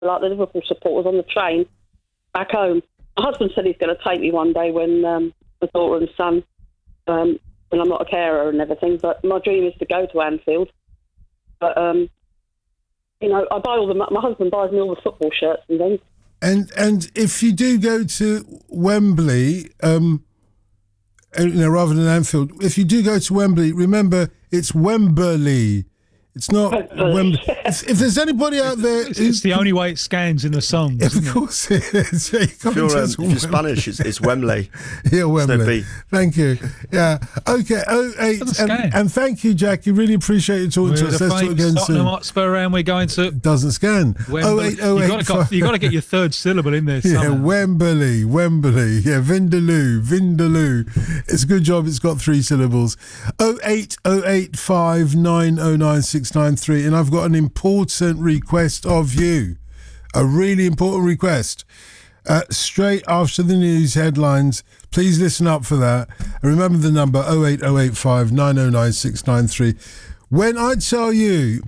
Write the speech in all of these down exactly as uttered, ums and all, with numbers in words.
like the Liverpool supporters on the train back home. My husband said he's going to take me one day when um, my daughter and son, um, when I'm not a carer and everything, but my dream is to go to Anfield. But, um, you know, I buy all the, my husband buys me all the football shirts and things. And and if you do go to Wembley, um, you know, rather than Anfield, if you do go to Wembley, remember it's Wembley. It's not Wembley. If, if there's anybody out there, it's, it's the only way it scans in the song. Of course, it is. Yeah, you if you're, um, if you're Spanish, it's, it's Wembley. Yeah, Wembley. No B. Thank you. Yeah. Okay. Oh eight. And, and thank you, Jackie. Really appreciate you talking we're to us. Let's talk again soon. Tottenham Hotspur, and we're going to doesn't scan. Wembley. oh eight oh eight. You got to get your third syllable in there. Yeah, Wembley, Wembley. Yeah, Vindaloo, Vindaloo. It's a good job. It's got three syllables. Oh eight oh eight five nine oh nine six nine three. And I've got an important request of you. A really important request. Uh, straight after the news headlines, please listen up for that. And remember the number oh eight oh eight five nine oh nine six nine three. When I tell you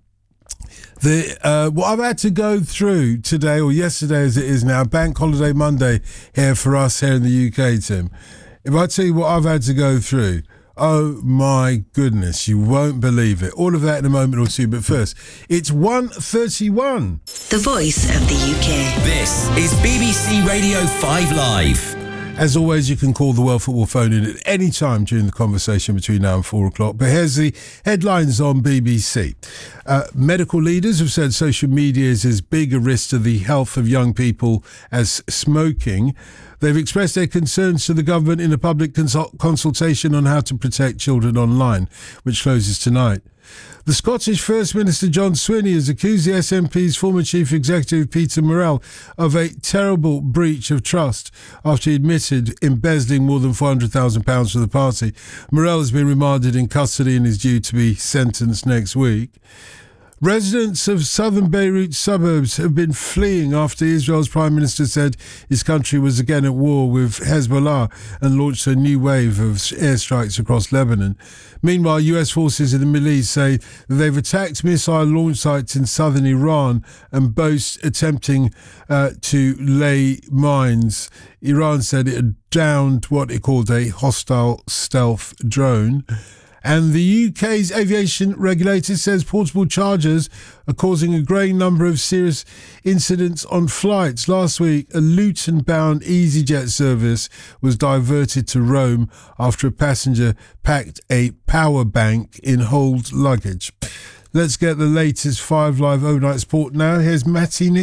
the uh, what I've had to go through today, or yesterday as it is now, Bank Holiday Monday here for us here in the U K, Tim. If I tell you what I've had to go through, oh my goodness, you won't believe it. All of that in a moment or two, but first, it's one thirty-one. The voice of the U K. This is B B C Radio five Live. As always, you can call the World Football phone in at any time during the conversation between now and four o'clock. But here's the headlines on B B C. Uh, medical leaders have said social media is as big a risk to the health of young people as smoking. They've expressed their concerns to the government in a public consult- consultation on how to protect children online, which closes tonight. The Scottish First Minister John Swinney has accused the S N P's former Chief Executive Peter Murrell of a terrible breach of trust after he admitted embezzling more than four hundred thousand pounds for the party. Murrell has been remanded in custody and is due to be sentenced next week. Residents of southern Beirut suburbs have been fleeing after Israel's Prime Minister said his country was again at war with Hezbollah and launched a new wave of airstrikes across Lebanon. Meanwhile, U S forces in the Middle East say that they've attacked missile launch sites in southern Iran and boast attempting uh, to lay mines. Iran said it had downed what it called a hostile stealth drone. And the U K's aviation regulator says portable chargers are causing a growing number of serious incidents on flights. Last week, a Luton-bound EasyJet service was diverted to Rome after a passenger packed a power bank in hold luggage. Let's get the latest Five Live overnight sport now. Here's Matty Nick.